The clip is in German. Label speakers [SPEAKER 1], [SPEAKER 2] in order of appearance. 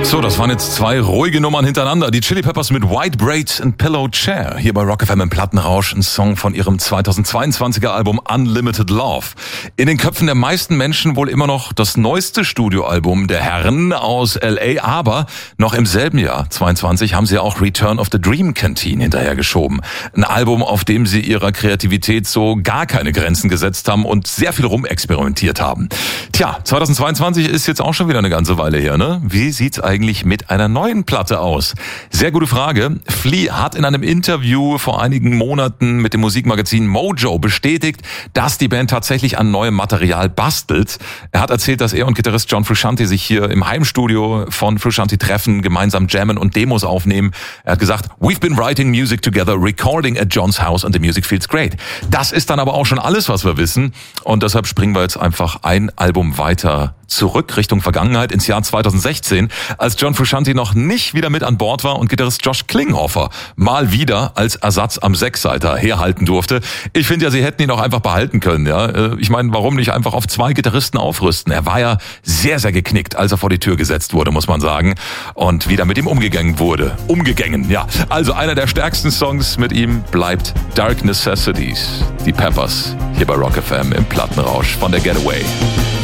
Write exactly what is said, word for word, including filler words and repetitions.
[SPEAKER 1] So, das waren jetzt zwei ruhige Nummern hintereinander. Die Chili Peppers mit White Braid and Pillow Chair. Hier bei Rock F M im Plattenrausch, ein Song von ihrem zweitausendzweiundzwanziger Album Unlimited Love. In den Köpfen der meisten Menschen wohl immer noch das neueste Studioalbum der Herren aus L A. Aber noch im selben Jahr, zweiundzwanzig, haben sie auch Return of the Dream Canteen hinterhergeschoben. Ein Album, auf dem sie ihrer Kreativität so gar keine Grenzen gesetzt haben und sehr viel rumexperimentiert haben. Tja, zweitausendzweiundzwanzig ist jetzt auch schon wieder eine ganze Weile her, ne? Wie sieht's eigentlich mit einer neuen Platte aus? Sehr gute Frage. Flea hat in einem Interview vor einigen Monaten mit dem Musikmagazin Mojo bestätigt, dass die Band tatsächlich an neuem Material bastelt. Er hat erzählt, dass er und Gitarrist John Frusciante sich hier im Heimstudio von Frusciante treffen, gemeinsam jammen und Demos aufnehmen. Er hat gesagt, we've been writing music together, recording at John's house and the music feels great. Das ist dann aber auch schon alles, was wir wissen. Und deshalb springen wir jetzt einfach ein Album weiter zurück Richtung Vergangenheit ins Jahr zweitausendsechzehn, als John Frusciante noch nicht wieder mit an Bord war und Gitarrist Josh Klinghoffer mal wieder als Ersatz am Sechsseiter herhalten durfte. Ich finde ja, sie hätten ihn auch einfach behalten können. Ja, ich meine, warum nicht einfach auf zwei Gitarristen aufrüsten? Er war ja sehr, sehr geknickt, als er vor die Tür gesetzt wurde, muss man sagen, und wieder mit ihm umgegangen wurde. Umgegangen, ja. Also einer der stärksten Songs mit ihm bleibt Dark Necessities. Die Peppers hier bei Rock F M im Plattenrausch von der Getaway.